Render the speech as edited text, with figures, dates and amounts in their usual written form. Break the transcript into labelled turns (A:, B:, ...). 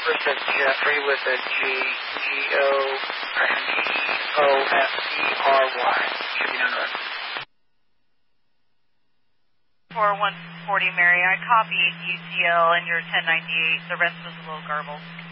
A: First that's Jeffrey with a G-O-F-E-R-Y. Should be done right.
B: 4140 Mary, I copied UCL and your 1098. The rest was a little garbled.